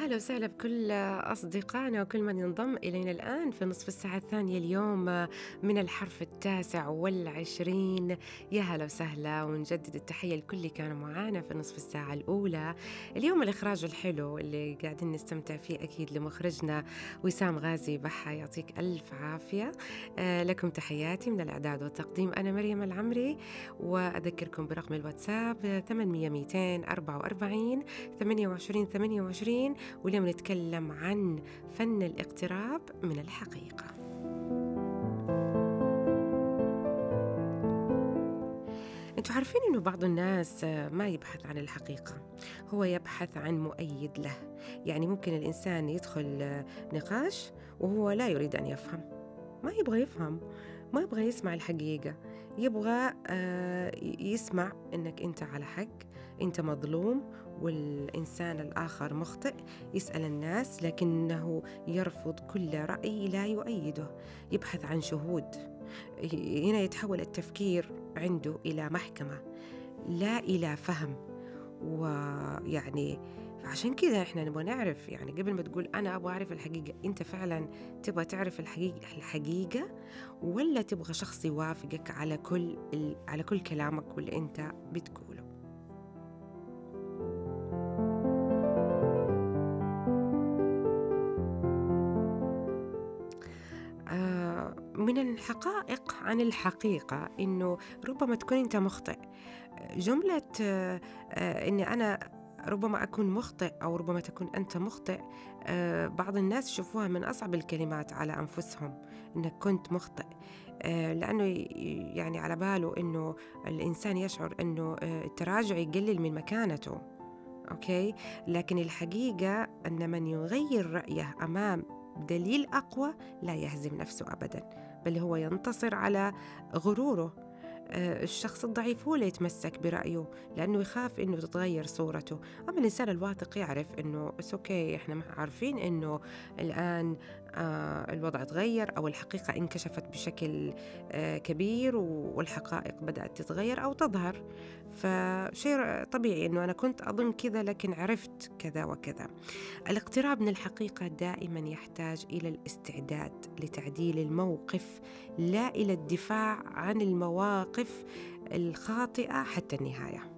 أهلا وسهلا بكل أصدقائنا وكل من ينضم إلينا الآن في نصف الساعة الثانية اليوم من الحرف 29. يا هلا وسهلا، ونجدد التحية لكل اللي كانوا معانا في نصف الساعة الأولى. اليوم الإخراج الحلو اللي قاعدين نستمتع فيه أكيد لمخرجنا وسام غازي بحة، يعطيك ألف عافية. لكم تحياتي من الإعداد والتقديم، أنا مريم العمري، وأذكركم برقم الواتساب 800 244 28 واليوم نتكلم عن فن الاقتراب من الحقيقة. انتوا عارفين انه بعض الناس ما يبحث عن الحقيقة، هو يبحث عن مؤيد له. يعني ممكن الإنسان يدخل نقاش وهو لا يريد أن يفهم، ما يبغى يفهم، ما يبغى يسمع الحقيقة، يبغى يسمع إنك أنت على حق، أنت مظلوم والإنسان الآخر مخطئ. يسأل الناس لكنه يرفض كل رأي لا يؤيده، يبحث عن شهود. هنا يتحول التفكير عنده إلى محكمة لا إلى فهم. ويعني عشان كذا إحنا نبغى نعرف، يعني قبل ما تقول أنا أبغى أعرف الحقيقة، أنت فعلا تبغى تعرف الحقيقة ولا تبغى شخص يوافقك على كل كلامك واللي أنت بتقوله؟ من الحقائق عن الحقيقة إنه ربما تكون أنت مخطئ. جملة إني أنا ربما أكون مخطئ أو ربما تكون أنت مخطئ، بعض الناس يشوفوها من أصعب الكلمات على أنفسهم، إنك كنت مخطئ. لأنه يعني على باله إنه الإنسان يشعر إنه التراجع يقلل من مكانته. أوكي، لكن الحقيقة أن من يغير رأيه أمام دليل أقوى لا يهزم نفسه أبدا، بل هو ينتصر على غروره. الشخص الضعيف هو اللي يتمسك برأيه لأنه يخاف إنه تتغير صورته. أما الإنسان الواثق يعرف إنه أوكي، إحنا عارفين إنه الآن الوضع تغير أو الحقيقة انكشفت بشكل كبير والحقائق بدأت تتغير أو تظهر. فشيء طبيعي إنه أنا كنت أظن كذا لكن عرفت كذا وكذا. الاقتراب من الحقيقة دائما يحتاج إلى الاستعداد لتعديل الموقف، لا إلى الدفاع عن المواقف الخاطئة حتى النهاية.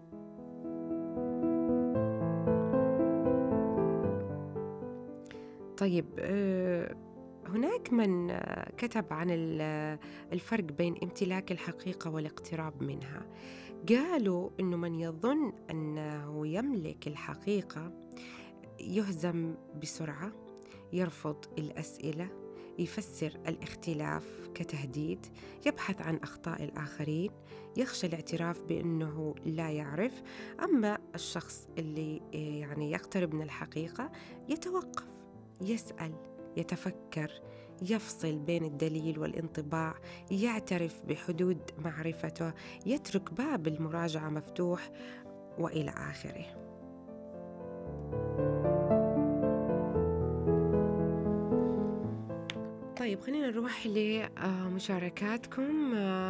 طيب، هناك من كتب عن الفرق بين امتلاك الحقيقة والاقتراب منها. قالوا إنه من يظن أنه يملك الحقيقة يهزم بسرعة، يرفض الأسئلة، يفسر الاختلاف كتهديد، يبحث عن أخطاء الآخرين، يخشى الاعتراف بأنه لا يعرف. أما الشخص اللي يعني يقترب من الحقيقة يتوقف، يسأل، يتفكر، يفصل بين الدليل والانطباع، يعترف بحدود معرفته، يترك باب المراجعة مفتوح، وإلى آخره. طيب، خلينا نروح لمشاركاتكم.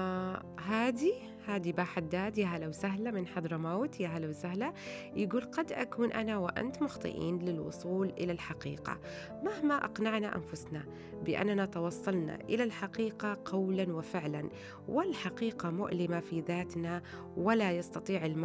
هادي باحداد، يا هلا وسهلا من حضرموت، يا هلا وسهلا. يقول قد أكون أنا وأنت مخطئين للوصول إلى الحقيقة مهما أقنعنا أنفسنا بأننا توصلنا إلى الحقيقة قولا وفعلا، والحقيقة مؤلمة في ذاتنا ولا يستطيع